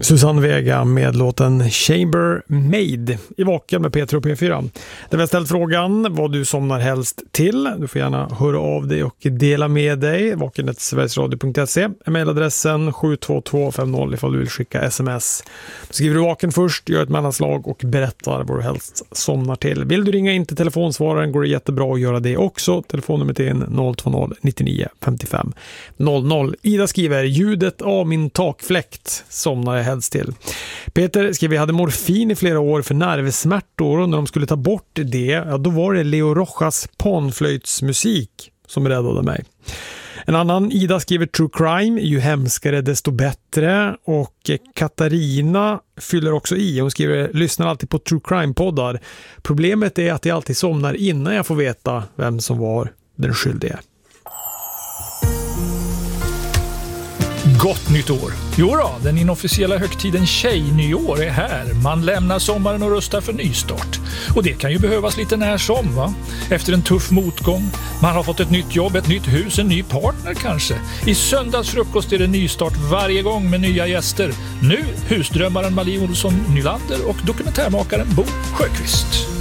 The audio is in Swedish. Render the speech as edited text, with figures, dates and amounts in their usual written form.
Susanne Vega med låten Chamber Made i Vaken med Peter och P4. Där vi har ställt frågan vad du somnar helst till. Du får gärna höra av dig och dela med dig. vaken@sverigesradio.se. Mailadressen 72250 ifall du vill skicka sms. Skriver du Vaken först, gör ett mellanslag och berättar vad du helst somnar till. Vill du ringa in till telefonsvararen går det jättebra att göra det också. Telefonnumret är 020 99 55 00. Ida skriver ljudet av min takfläkt somnar jag helst till. Peter skriver jag hade morfin i flera år för nervsmärtor och när de skulle ta bort det, då var det Leo Rojas panflöjtsmusik som räddade mig. En annan Ida skriver true crime, ju hemskare desto bättre, och Katarina fyller också i. Hon skriver lyssnar alltid på true crime-poddar. Problemet är att jag alltid somnar innan jag får veta vem som var den skyldige. Gott nytt år! Jo då, den inofficiella högtiden Tjejnyår är här. Man lämnar sommaren och rustar för nystart. Och det kan ju behövas lite när som, va? Efter en tuff motgång. Man har fått ett nytt jobb, ett nytt hus, en ny partner kanske. I söndagsfrukost är det nystart varje gång med nya gäster. Nu husdrömmaren Malie Olsson Nylander och dokumentärmakaren Bo Sjöqvist.